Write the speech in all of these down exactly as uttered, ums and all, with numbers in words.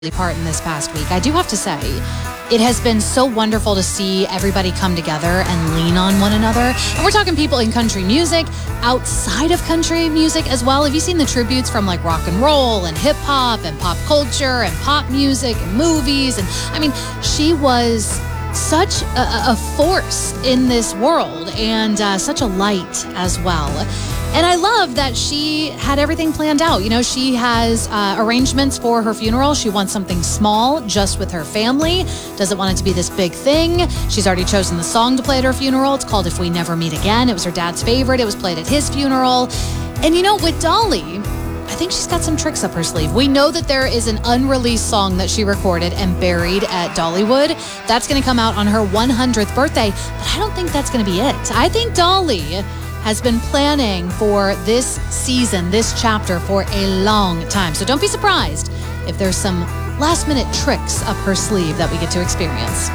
part in this past week. I do have to say, it has been so wonderful to see everybody come together and lean on one another. And we're talking people in country music, outside of country music as well. Have you seen the tributes from like rock and roll and hip hop and pop culture and pop music and movies? And I mean, she was such a, a force in this world and uh, such a light as well. And I love that she had everything planned out. You know, she has uh, arrangements for her funeral. She wants something small, just with her family. Doesn't want it to be this big thing. She's already chosen the song to play at her funeral. It's called If We Never Meet Again. It was her dad's favorite. It was played at his funeral. And you know, with Dolly, I think she's got some tricks up her sleeve. We know that there is an unreleased song that she recorded and buried at Dollywood. That's going to come out on her one hundredth birthday. But I don't think that's going to be it. I think Dolly has been planning for this season, this chapter, for a long time. So don't be surprised if there's some last minute tricks up her sleeve that we get to experience.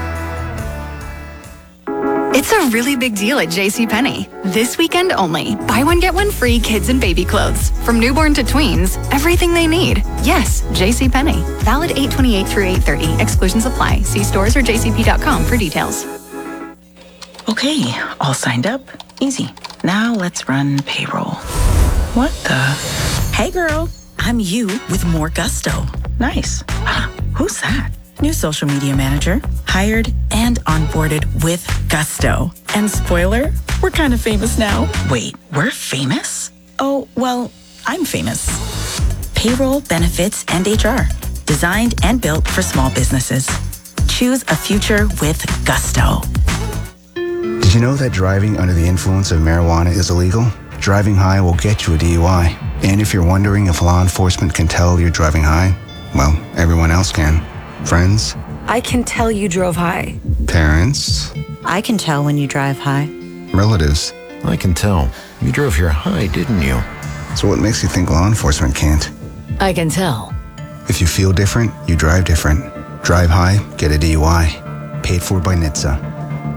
It's a really big deal at JCPenney. This weekend only. Buy one, get one free kids and baby clothes. From newborn to tweens, everything they need. Yes, JCPenney. Valid eight twenty-eight through eight thirty. Exclusions apply. See stores or j c p dot com for details. Okay, all signed up. Easy. Now let's run payroll. What the? Hey girl, I'm you with more gusto. Nice. Who's that? New social media manager. Hired and onboarded with gusto. And spoiler, we're kind of famous now. Wait, we're famous? Oh, well, I'm famous. Payroll, benefits, and H R. Designed and built for small businesses. Choose a future with gusto. Did you know that driving under the influence of marijuana is illegal? Driving high will get you a D U I. And if you're wondering if law enforcement can tell you're driving high, well, everyone else can. Friends? I can tell you drove high. Parents? I can tell when you drive high. Relatives? I can tell. You drove here high, didn't you? So what makes you think law enforcement can't? I can tell. If you feel different, you drive different. Drive high, get a D U I. Paid for by N H T S A.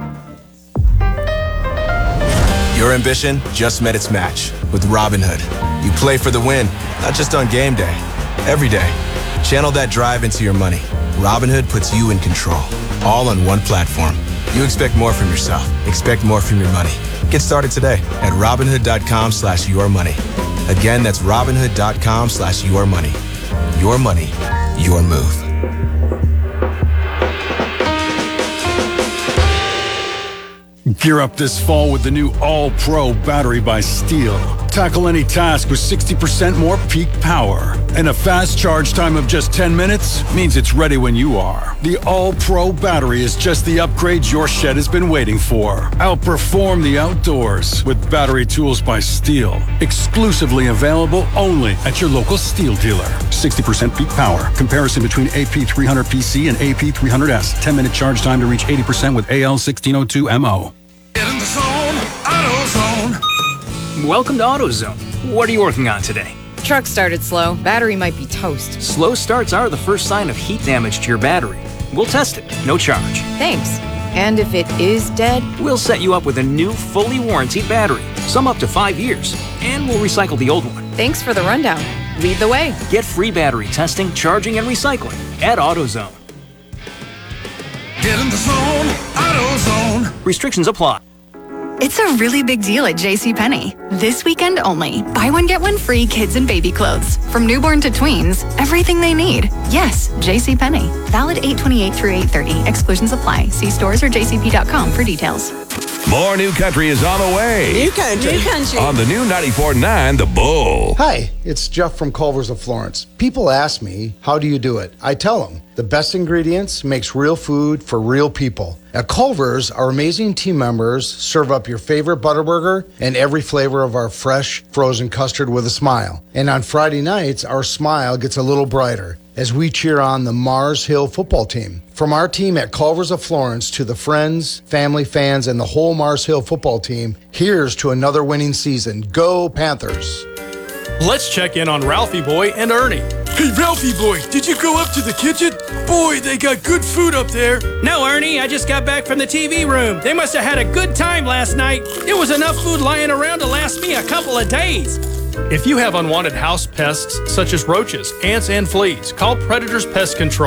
Your ambition just met its match with Robinhood. You play for the win, not just on game day, every day. Channel that drive into your money. Robinhood puts you in control, all on one platform. You expect more from yourself. Expect more from your money. Get started today at Robinhood.com slash your money. Again, that's Robinhood.com slash your money. Your money, your move. Gear up this fall with the new All-Pro battery by Steel. Tackle any task with sixty percent more peak power. And a fast charge time of just ten minutes means it's ready when you are. The All-Pro battery is just the upgrade your shed has been waiting for. Outperform the outdoors with battery tools by Steel. Exclusively available only at your local Steel dealer. sixty percent peak power. Comparison between A P three hundred P C and A P three hundred S. ten minute charge time to reach eighty percent with A L sixteen oh two M O. Get in the zone, AutoZone. Welcome to AutoZone. What are you working on today? Truck started slow. Battery might be toast. Slow starts are the first sign of heat damage to your battery. We'll test it, no charge. Thanks. And if it is dead? We'll set you up with a new, fully warranted battery. Some up to five years. And we'll recycle the old one. Thanks for the rundown. Lead the way. Get free battery testing, charging, and recycling at AutoZone. Get in the zone, AutoZone. Restrictions apply. It's a really big deal at JCPenney. This weekend only. Buy one, get one free kids and baby clothes. From newborn to tweens, everything they need. Yes, JCPenney. Valid eight twenty-eight through eight thirty. Exclusions apply. See stores or j c p dot com for details. More new country is on the way. New country. New country. On the new ninety-four point nine The Bull. Hi, it's Jeff from Culver's of Florence. People ask me, how do you do it? I tell them, the best ingredients makes real food for real people. At Culver's, our amazing team members serve up your favorite Butterburger and every flavor of our fresh, frozen custard with a smile. And on Friday nights, our smile gets a little brighter as we cheer on the Mars Hill football team. From our team at Culver's of Florence to the friends, family, fans, and the whole Mars Hill football team, here's to another winning season. Go Panthers! Let's check in on Ralphie Boy and Ernie. Hey, Ralphie boy, did you go up to the kitchen? Boy, they got good food up there. No, Ernie, I just got back from the T V room. They must have had a good time last night. There was enough food lying around to last me a couple of days. If you have unwanted house pests such as roaches, ants, and fleas, call Predators Pest Control.